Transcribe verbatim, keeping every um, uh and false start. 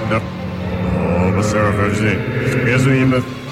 Ja. Oh, was Sarah Ferguson. Wer so jemand?